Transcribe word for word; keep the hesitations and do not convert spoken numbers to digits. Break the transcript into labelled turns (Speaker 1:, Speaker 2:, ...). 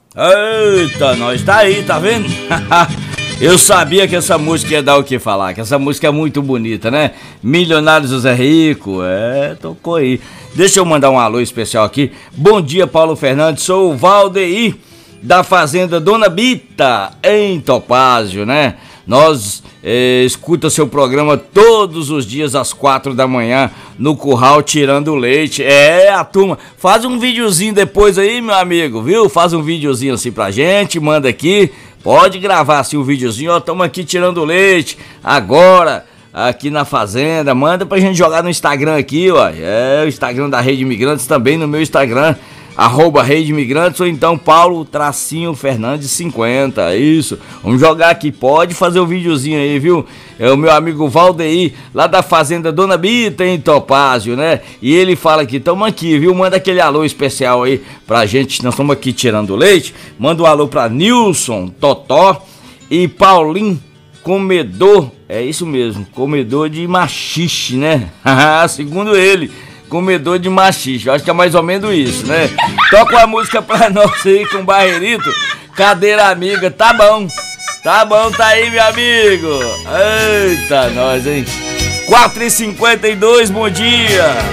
Speaker 1: Eita, nós tá aí, tá vendo? Eu sabia que essa música ia dar o que falar, que essa música é muito bonita, né? Milionários José Rico, é, tocou aí. Deixa eu mandar um alô especial aqui. Bom dia, Paulo Fernandes, sou o Valdeir, da Fazenda Dona Bita, em Topázio, né? Nós é, escuta seu programa todos os dias às quatro da manhã no curral tirando leite. É, a turma, faz um videozinho depois aí, meu amigo, viu? Faz um videozinho assim pra gente, manda aqui. Pode gravar assim o um videozinho, ó, estamos aqui tirando leite agora, aqui na fazenda. Manda pra gente jogar no Instagram aqui, ó. É, o Instagram da Rede Imigrantes, também no meu Instagram, arroba Rede Imigrantes, ou então Paulo Tracinho Fernandes cinquenta, isso. Vamos jogar aqui, pode fazer o um videozinho aí, viu? É o meu amigo Valdeir, lá da Fazenda Dona Bita, em Topázio, né? E ele fala aqui, tamo aqui, viu? Manda aquele alô especial aí pra gente, nós estamos aqui tirando leite. Manda um alô pra Nilson, Totó e Paulinho Comedor, é isso mesmo, comedor de machixe, né? Segundo ele, comedor de machixe, eu acho que é mais ou menos isso, né? Toca uma música pra nós aí com o Barreirito, Cadeira Amiga, tá bom, tá bom, tá aí, meu amigo. Eita, nós, hein? quatro e cinquenta e dois, bom dia.